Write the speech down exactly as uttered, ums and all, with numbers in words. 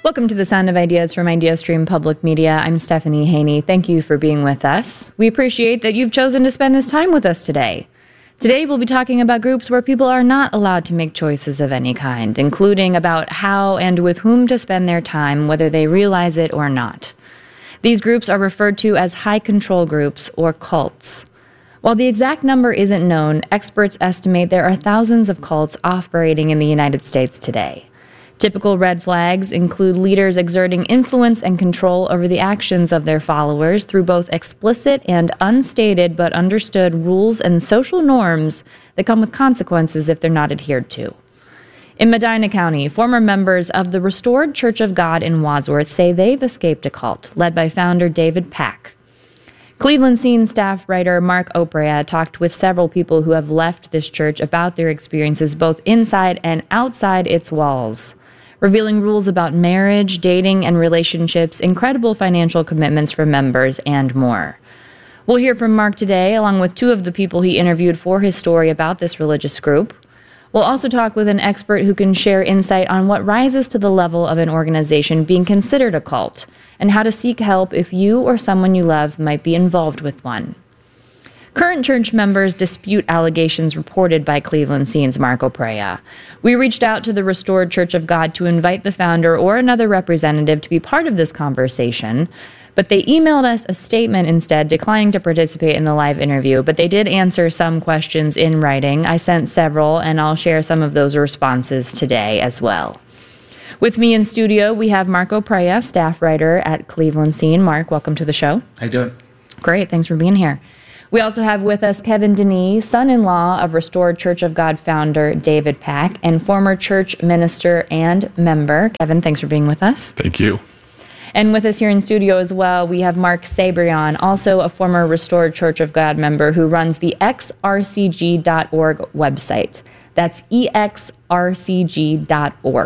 Welcome to the Sound of Ideas from IdeaStream Public Media. I'm Stephanie Haney. Thank you for being with us. We appreciate that you've chosen to spend this time with us today. Today, we'll be talking about groups where people are not allowed to make choices of any kind, including about how and with whom to spend their time, whether they realize it or not. These groups are referred to as high-control groups or cults. While the exact number isn't known, experts estimate there are thousands of cults operating in the United States today. Typical red flags include leaders exerting influence and control over the actions of their followers through both explicit and unstated but understood rules and social norms that come with consequences if they're not adhered to. In Medina County, former members of the Restored Church of God in Wadsworth say they've escaped a cult led by founder David Pack. Cleveland Scene staff writer Mark Oprea talked with several people who have left this church about their experiences both inside and outside its walls, revealing rules about marriage, dating, and relationships, incredible financial commitments for members, and more. We'll hear from Mark today, along with two of the people he interviewed for his story about this religious group. We'll also talk with an expert who can share insight on what rises to the level of an organization being considered a cult, and how to seek help if you or someone you love might be involved with one. Current church members dispute allegations reported by Cleveland Scene's Mark Oprea. We reached out to the Restored Church of God to invite the founder or another representative to be part of this conversation, but they emailed us a statement instead, declining to participate in the live interview. But they did answer some questions in writing. I sent several, and I'll share some of those responses today as well. With me in studio, we have Mark Oprea, staff writer at Cleveland Scene. Mark, welcome to the show. How you doing? Great, thanks for being here. We also have with us Kevin Denis, son-in-law of Restored Church of God founder David Pack, and former church minister and member. Kevin, thanks for being with us. Thank you. And with us here in studio as well, we have Mark Sabrion, also a former Restored Church of God member who runs the X R C G dot org website. That's E X R C G dot org.